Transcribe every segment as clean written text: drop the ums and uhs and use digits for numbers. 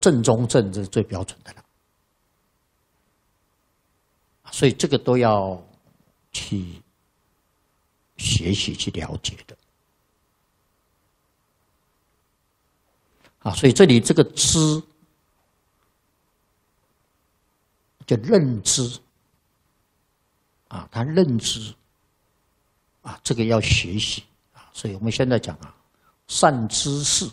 正中正这是最标准的了。所以这个都要去学习去了解的。所以这里这个知就认知他认知这个要学习所以我们现在讲善知识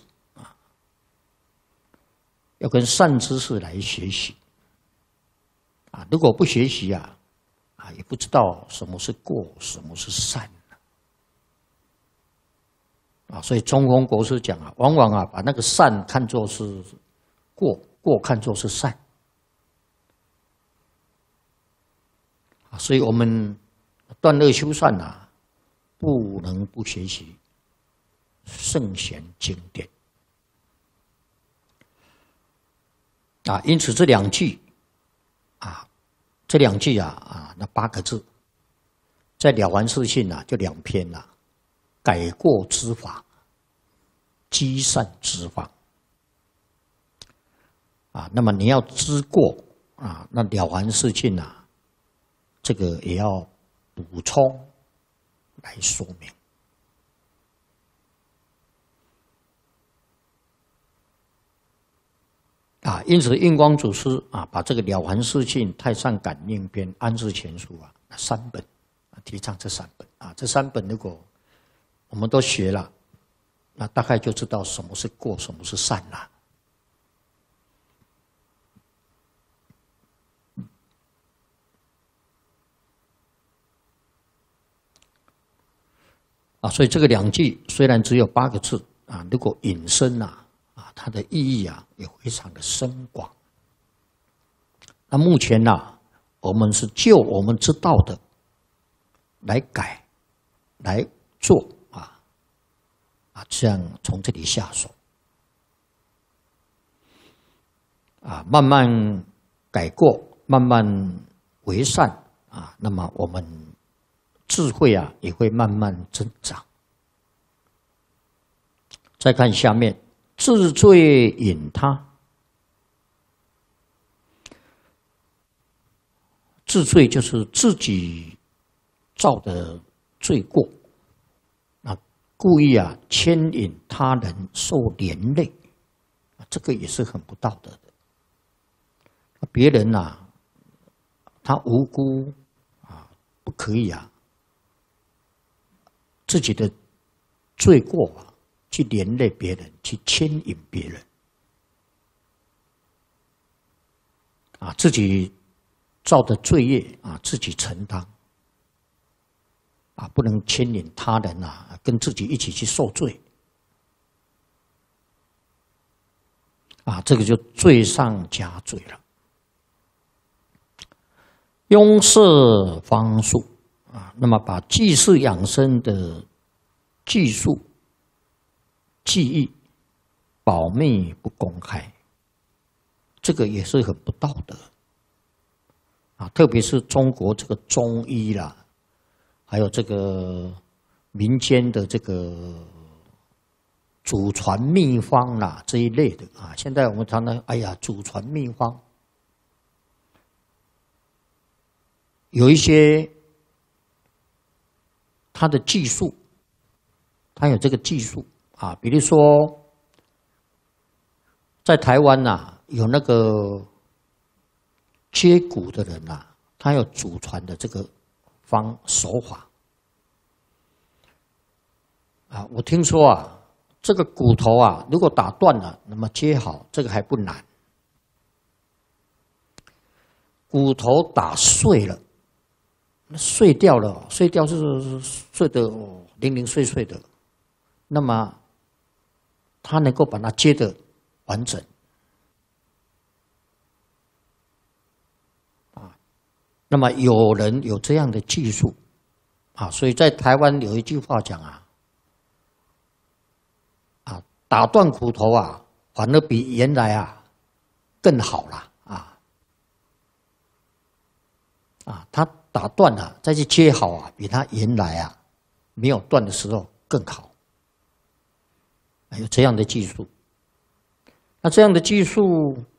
要跟善知识来学习如果不学习也不知道什么是过，什么是善所以中峰国师讲往往把那个善看作是过，过看作是善所以我们断恶修善不能不学习圣贤经典因此这两句那8个字，在《了凡四训》就2篇改过之法，积善之法那么你要知过那《了凡四训》这个也要补充来说明因此印光祖师把这个《了凡四训》《太上感应篇》《安世全书》3本提倡这3本这3本如果我们都学了，那大概就知道什么是过，什么是善了。所以这个2句虽然只有8个字如果引申它的意义也非常的深广。那目前我们是就我们知道的来改来做这样从这里下手慢慢改过，慢慢为善那么我们智慧也会慢慢增长。再看下面，治罪引他。治罪就是自己造的罪过故意牵引他人受连累这个也是很不道德的。别人他无辜不可以自己的罪过去连累别人，去牵引别人自己造的罪业自己承担不能牵引他人跟自己一起去受罪这个就罪上加罪了。庸设方术那么把济世养生的技术技艺保密不公开，这个也是很不道德特别是中国这个中医还有这个民间的这个祖传秘方这一类的现在我们常常祖传秘方，有一些他的技术，他有这个技术比如说在台湾有那个接骨的人他有祖传的这个手法我听说这个骨头如果打断了，那么接好这个还不难，骨头打碎了，碎掉了，碎掉是碎的零零碎碎的，那么他能够把它接得完整那么有人有这样的技术所以在台湾有一句话讲打断骨头反而比原来更好了他打断了再去接好比他原来没有断的时候更好，有这样的技术。那这样的技术